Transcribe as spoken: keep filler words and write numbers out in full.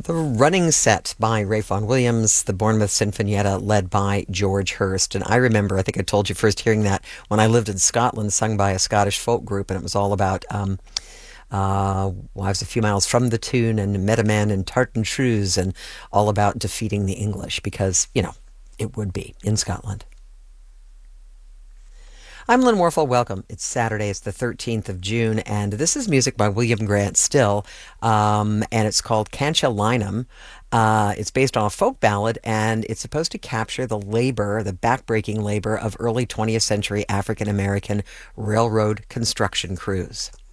The Running Set by Ralph Vaughan Williams, the Bournemouth Sinfonietta led by George Hurst. And I remember, I think I told you first hearing that when I lived in Scotland, sung by a Scottish folk group, and it was all about um, uh, well, I was a few miles from the tune and met a man in tartan shoes and all about defeating the English because, you know, it would be in Scotland. I'm Lynn Warfel. Welcome. It's Saturday. It's the thirteenth of June, and this is music by William Grant Still, um, and it's called Can't You Line 'Em. Uh, it's based on a folk ballad, and it's supposed to capture the labor, the backbreaking labor of early twentieth century African American railroad construction crews.